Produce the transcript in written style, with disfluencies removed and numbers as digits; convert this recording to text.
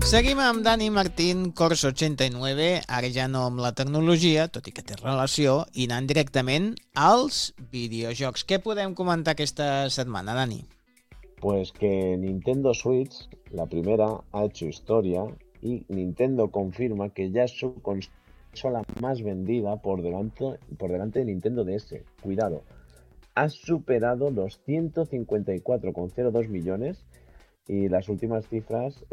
Seguim amb Dani Martín, Corsa 89, ara ja no amb la tecnologia, tot i que té relació, i anant directament als videojocs. Què podem comentar aquesta setmana, Dani? Pues que Nintendo Switch, la primera, ha hecho historia y Nintendo confirma que ya es su consola más vendida por delante de Nintendo DS. Cuidado, ha superado los 154,02 millones y las últimas cifras